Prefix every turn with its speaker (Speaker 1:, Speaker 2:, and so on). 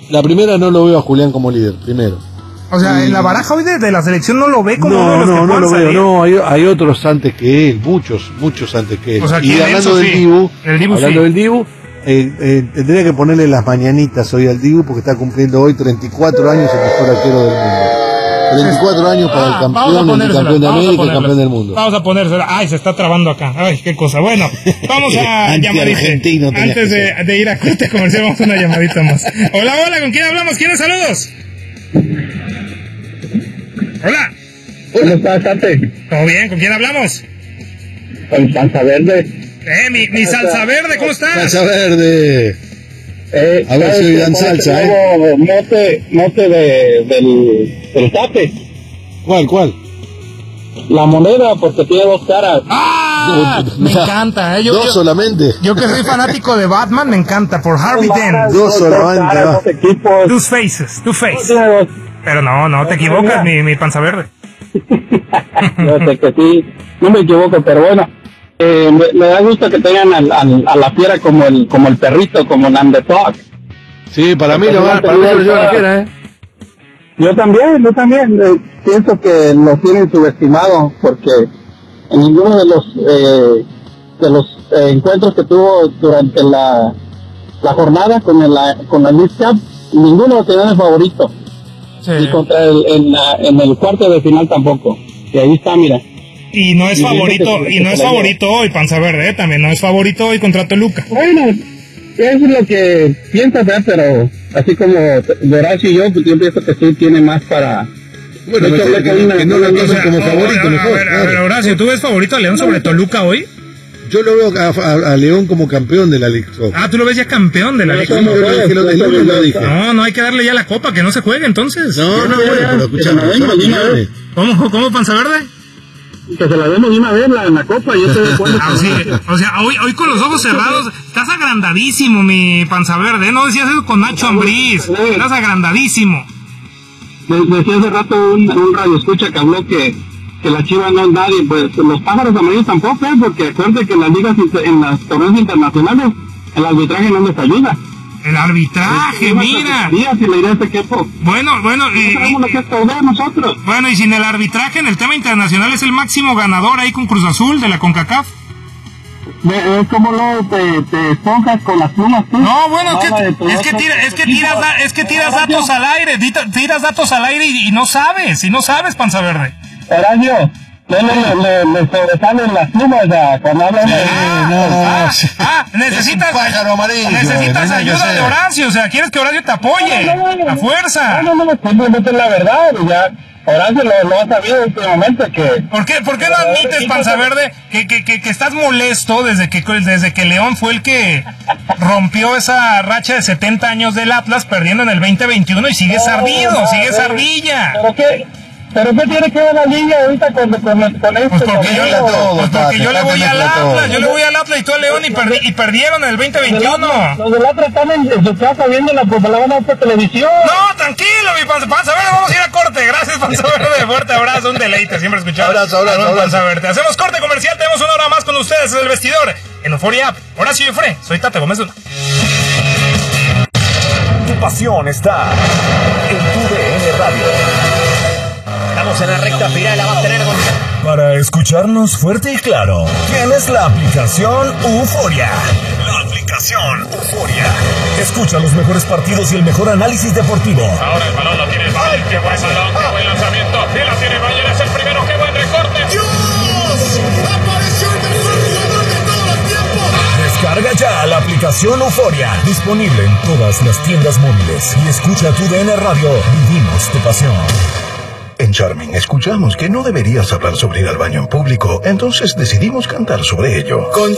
Speaker 1: La primera no lo veo a Julián como líder, primero.
Speaker 2: O sea, en la baraja hoy de la selección no lo ve como uno de los que
Speaker 1: no
Speaker 2: puedan
Speaker 1: lo veo,
Speaker 2: salir.
Speaker 1: no, hay otros antes que él, muchos antes que él.
Speaker 2: O sea,
Speaker 1: y hablando del Dibu,
Speaker 2: del
Speaker 1: Dibu, tendría que ponerle las mañanitas hoy al Dibu porque está cumpliendo hoy 34 años el mejor arquero del mundo. 34 años para el campeón, el campeón de América y el campeón del mundo.
Speaker 2: Vamos a ponérsela. Ay, se está trabando acá. Ay, qué cosa. Bueno, vamos a llamar. Antes de ir a corte comercial, vamos a una llamadita más. Hola, ¿con quién hablamos? ¿Quiénes saludos? Hola.
Speaker 3: ¿Cómo estás, Tate?
Speaker 2: ¿Todo bien? ¿Con quién hablamos?
Speaker 3: Con Salsa Verde.
Speaker 2: Mi Salsa Verde, ¿cómo estás?
Speaker 1: Salsa Verde. A ver si dan salsa,
Speaker 3: Mote del Tate.
Speaker 1: ¿Cuál?
Speaker 3: La moneda, porque tiene dos caras.
Speaker 2: ¡Ah! Me encanta, ¿eh?
Speaker 1: Dos solamente.
Speaker 2: Yo que soy fanático de Batman, me encanta. Por Harvey Dent.
Speaker 1: Dos solamente.
Speaker 3: Dos equipos.
Speaker 2: Two faces. Pero no te equivocas, mi Panza Verde.
Speaker 3: Yo sé que sí, no me equivoco, pero bueno. Me da gusto que tengan a la fiera como el perrito, como the dog.
Speaker 1: Sí, para mí lo lleva la fiera, ¿eh?
Speaker 3: Yo también, pienso que lo tienen subestimado, porque en ninguno de los encuentros que tuvo durante la jornada con la League Cup, ninguno lo tenía de favorito.
Speaker 2: Sí.
Speaker 3: Y contra en el cuarto de final tampoco. Y ahí está, mira.
Speaker 2: Y no es favorito hoy, Panza Verde, también no es favorito hoy contra Toluca.
Speaker 3: Bueno, eso es lo que piensas, pero así como Horacio y yo, pues yo pienso que sí tiene más para...
Speaker 1: Bueno, que no lo tomen como favorito mejor.
Speaker 2: A ver, Horacio, ¿tú ves favorito a León sobre Toluca hoy?
Speaker 1: Yo lo veo a León como campeón de la Liga.
Speaker 2: ¿Tú lo ves ya campeón de la Liga?
Speaker 1: Lo dije.
Speaker 2: No hay que darle ya la copa, que no se juegue entonces.
Speaker 1: Bueno, pero escúchame.
Speaker 2: ¿Cómo, Panza Verde?
Speaker 3: Que se la demos de una vez en la copa, yo estoy de acuerdo.
Speaker 2: O sea, hoy con los ojos cerrados, estás agrandadísimo, mi Panza Verde, no decías eso con Nacho Ambriz, estás agrandadísimo.
Speaker 3: Decía hace rato un radio escucha que habló que la Chiva no es nadie, pues los pájaros amarillos tampoco, porque acuérdate que en las ligas, en las torneos internacionales, el arbitraje no les ayuda.
Speaker 2: El arbitraje, mira. Bueno,
Speaker 3: sabemos lo que es perder nosotros.
Speaker 2: Bueno, y sin el arbitraje en el tema internacional es el máximo ganador ahí con Cruz Azul de la CONCACAF.
Speaker 3: Es como te esponjas con las plumas, tú.
Speaker 2: No, bueno, es que tiras datos al aire, tiras datos al aire y no sabes, Panza Verde.
Speaker 3: Horacio, le sobresalen las plumas cuando hablan
Speaker 2: necesitas ayuda de Horacio, o sea, quieres que Horacio te apoye, a fuerza.
Speaker 3: No, simplemente es la verdad, ya. Horacio lo ha sabido últimamente que...
Speaker 2: ¿Por qué no admites, Panza Verde, que estás molesto desde que León fue el que rompió esa racha de 70 años del Atlas perdiendo en el 2021 y sigues ardido, sigues ardilla?
Speaker 3: ¿Pero qué tiene que ver la liga ahorita con esto?
Speaker 2: Pues porque yo le voy al Atlas, y tú a León y perdieron en el 2021.
Speaker 3: Los del Atlas están en su casa viéndola, pues la van a ver por televisión.
Speaker 2: No, tranquilo, mi Panza Verde, vamos a ir a corte. Gracias, Panza Verde, fuerte abrazo, un deleite siempre escuchar.
Speaker 1: Abrazo.
Speaker 2: Panza Verde. Hacemos corte comercial, tenemos una hora más con ustedes en el vestidor, en Euphoria App. Horacio Jofré, soy Tate Gómez Luna.
Speaker 4: Tu pasión está en tu DN Radio. Estamos en la recta final, la va a tener para escucharnos fuerte y claro. Tienes la aplicación Euphoria. La aplicación Euphoria. Escucha los mejores partidos y el mejor análisis deportivo.
Speaker 2: Ahora el balón lo tiene Valle, qué buen balón, qué buen lanzamiento. Y la tiene Valle, es el primero, qué buen recorte.
Speaker 4: ¡Dios! ¡Apareció el mejor jugador de todos los tiempos! Descarga ya la aplicación Euphoria. Disponible en todas las tiendas móviles. Y escucha tu DN Radio. Vivimos tu pasión. En Charming escuchamos que no deberías hablar sobre ir al baño en público, entonces decidimos cantar sobre ello.
Speaker 5: Con